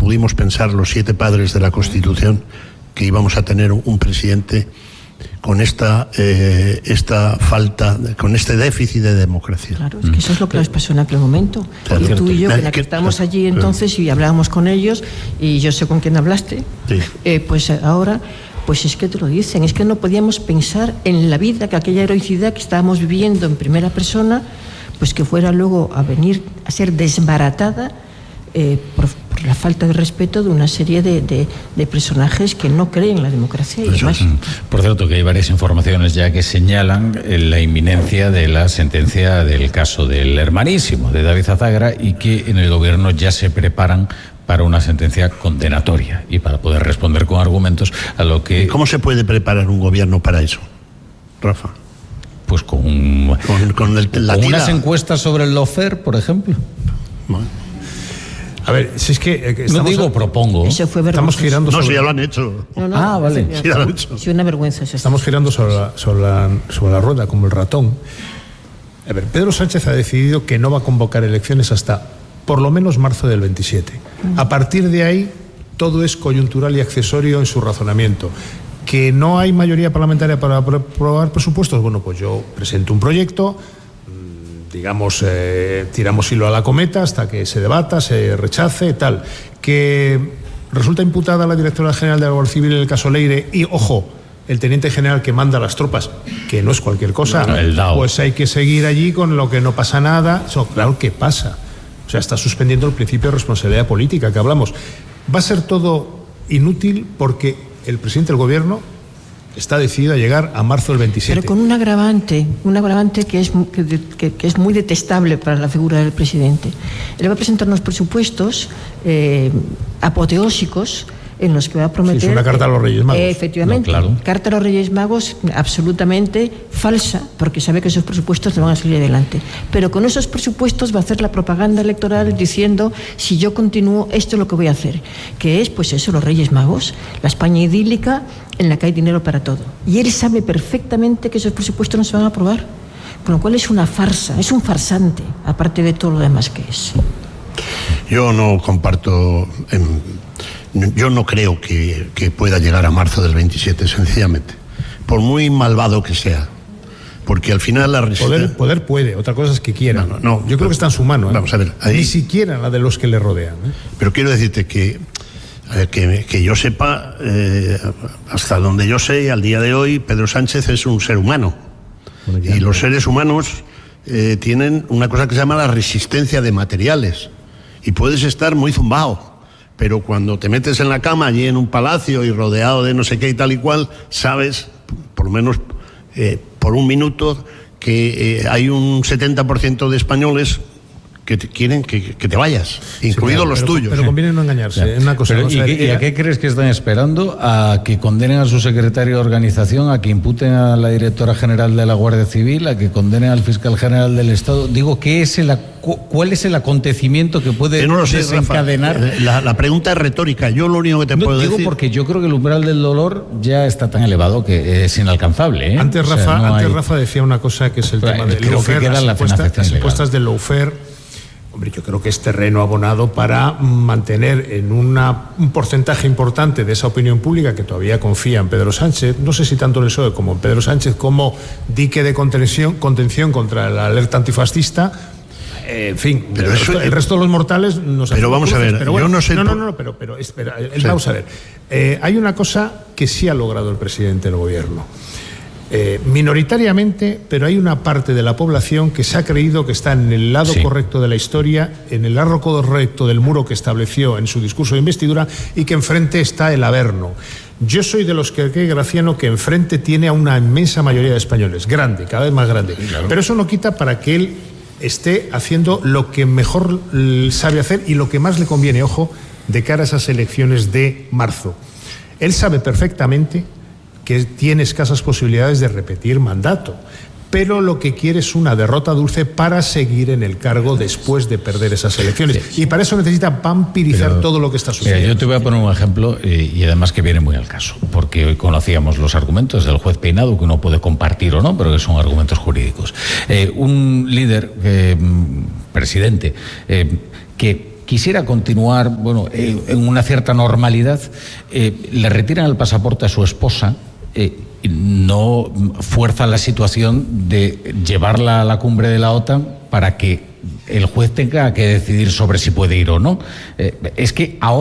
pudimos pensar los 7 padres de la Constitución que íbamos a tener un presidente con esta falta, con este déficit de democracia. Claro, es que eso es lo que les pasó en aquel momento. Claro. Tú y yo, que estábamos allí entonces y hablábamos con ellos, y yo sé con quién hablaste, sí. Pues ahora, pues es que te lo dicen, es que no podíamos pensar en la vida, que aquella heroicidad que estábamos viviendo en primera persona, pues que fuera luego a venir a ser desbaratada por la falta de respeto de una serie de personajes que no creen en la democracia. Y demás. Por cierto, que hay varias informaciones ya que señalan la inminencia de la sentencia del caso del hermanísimo de David Azagra, y que en el gobierno ya se preparan para una sentencia condenatoria y para poder responder con argumentos a lo que... ¿Y cómo se puede preparar un gobierno para eso, Rafa? Pues con unas encuestas sobre el lawfare, por ejemplo. Bueno. A ver, si es que no digo, propongo. Eso fue estamos girando sobre... No, si ya lo han hecho. No, vale. Sí, ya lo han hecho. Sí, una vergüenza. Estamos girando sobre la rueda, como el ratón. A ver, Pedro Sánchez ha decidido que no va a convocar elecciones hasta por lo menos marzo del 27. A partir de ahí, todo es coyuntural y accesorio en su razonamiento. ¿Que no hay mayoría parlamentaria para aprobar presupuestos? Bueno, pues yo presento un proyecto, digamos, tiramos hilo a la cometa hasta que se debata, se rechace, tal. Que resulta imputada la directora general de la Guardia Civil en el caso Leire y, ojo, el teniente general que manda las tropas, que no es cualquier cosa, pues hay que seguir allí con lo que no pasa nada. Eso, claro que pasa. O sea, está suspendiendo el principio de responsabilidad política que hablamos. Va a ser todo inútil porque el presidente del gobierno está decidido a llegar a marzo del 27. Pero con un agravante que es muy detestable para la figura del presidente. Él va a presentar unos presupuestos apoteósicos en los que va a prometer... Sí, es una carta a los Reyes Magos. Efectivamente, no, claro. Carta a los Reyes Magos absolutamente falsa, porque sabe que esos presupuestos no van a salir adelante. Pero con esos presupuestos va a hacer la propaganda electoral diciendo, si yo continúo, esto es lo que voy a hacer. Que es, pues eso, los Reyes Magos, la España idílica en la que hay dinero para todo. Y él sabe perfectamente que esos presupuestos no se van a aprobar. Con lo cual es una farsa, es un farsante, aparte de todo lo demás que es. Yo no comparto... Yo no creo que pueda llegar a marzo del 27, sencillamente. Por muy malvado que sea. Porque al final la resistencia... Poder puede, otra cosa es que quiera. No, yo creo que está en su mano. Vamos a ver. Ni siquiera la de los que le rodean. Pero quiero decirte que yo sepa, hasta donde yo sé, al día de hoy, Pedro Sánchez es un ser humano. Bueno, y los seres humanos tienen una cosa que se llama la resistencia de materiales. Y puedes estar muy zumbado. Pero cuando te metes en la cama allí en un palacio y rodeado de no sé qué y tal y cual, sabes, por lo menos por un minuto, que hay un 70% de españoles que quieren que te vayas, incluidos los tuyos. Pero conviene no engañarse. Una cosa, ¿Y a qué crees que están esperando? ¿A que condenen a su secretario de organización, a que imputen a la directora general de la Guardia Civil, a que condenen al fiscal general del Estado? Digo, ¿cuál es el acontecimiento que puede desencadenar? Rafa, la pregunta es retórica. Yo lo único que te puedo decir... Digo porque yo creo que el umbral del dolor ya está tan elevado que es inalcanzable, ¿eh? Antes Rafa decía una cosa que es el tema del lawfare, las impuestas del lawfare. Hombre, yo creo que es terreno abonado para mantener en un porcentaje importante de esa opinión pública que todavía confía en Pedro Sánchez, no sé si tanto en el PSOE como en Pedro Sánchez, como dique de contención contra la alerta antifascista. En fin, pero el resto de los mortales nos... Pero vamos a ver, bueno, yo no sé... pero espera, vamos a ver. Hay una cosa que sí ha logrado el presidente del gobierno. Minoritariamente, pero hay una parte de la población que se ha creído que está en el lado correcto de la historia, en el lado correcto del muro que estableció en su discurso de investidura, y que enfrente está el Averno. Yo soy de los que cree Graciano que enfrente tiene a una inmensa mayoría de españoles, grande, cada vez más grande. Sí, claro. Pero eso no quita para que él esté haciendo lo que mejor sabe hacer y lo que más le conviene, ojo, de cara a esas elecciones de marzo. Él sabe perfectamente que tiene escasas posibilidades de repetir mandato, pero lo que quiere es una derrota dulce para seguir en el cargo después de perder esas elecciones. Sí. Y para eso necesita vampirizar todo lo que está sucediendo. Yo te voy a poner un ejemplo y además que viene muy al caso, porque hoy conocíamos los argumentos del juez Peinado, que uno puede compartir o no, pero que son argumentos jurídicos. Un líder, presidente, que quisiera continuar, bueno, en una cierta normalidad, le retiran el pasaporte a su esposa, no fuerza la situación de llevarla a la cumbre de la OTAN para que el juez tenga que decidir sobre si puede ir o no. Es que ahora